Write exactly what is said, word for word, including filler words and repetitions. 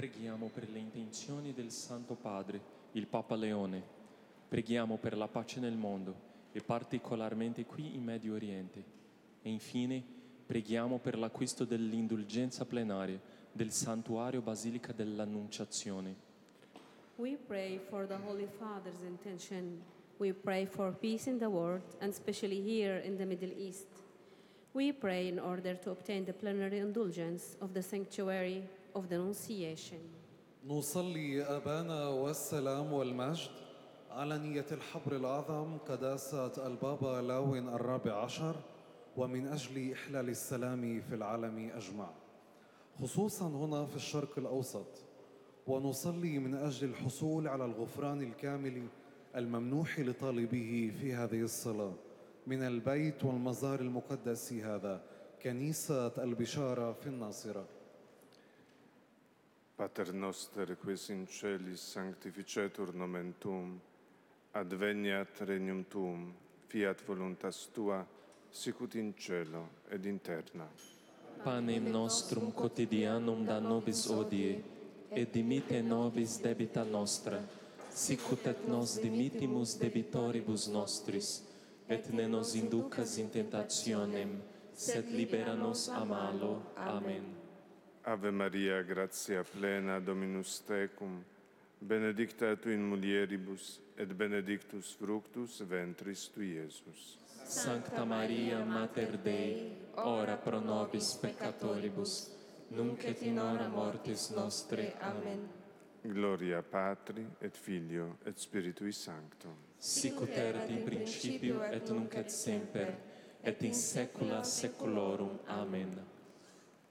Preghiamo per le intenzioni del Santo Padre, il Papa Leone. Preghiamo per la pace nel mondo e particolarmente qui in Medio Oriente. E infine preghiamo per l'acquisto dell'indulgenza plenaria del Santuario Basilica dell'Annunciazione. We pray for the Holy Father's intention. We pray for peace in the world, and especially here in the Middle East. We pray in order to obtain the plenary indulgence of the sanctuary of the Annunciation. نصلي يا أبانا والسلام والمجد على نية الحبر الأعظم قداسة البابا لاوين الرابع عشر ومن أجل إحلال السلام في العالم أجمع، خصوصا هنا في الشرق الأوسط. ونصلي من أجل الحصول على الغفران الكامل الممنوح لطالبيه في هذه الصلاة من البيت والمزار المقدس هذا كنيسة البشارة في الناصرة. Pater noster, quis in celis sanctificetur nomen tuum, adveniat regnum tuum, fiat voluntas tua, sicut in cielo ed in terra. Panem nostrum quotidianum da nobis hodie, et dimitte nobis debita nostra, sicut et nos dimittimus debitoribus nostris, et ne nos inducas in tentationem, sed libera nos a malo. Amen. Ave Maria, gratia plena, Dominus tecum, benedicta tu in mulieribus, et benedictus fructus ventris tui, Iesus. Sancta Maria, Mater Dei, ora pro nobis peccatoribus, nunc et in hora mortis nostre. Amen. Gloria Patri, et Filio, et Spiritui Sancto. Sicut erat in principio, et nunc et semper, et in saecula saeculorum. Amen.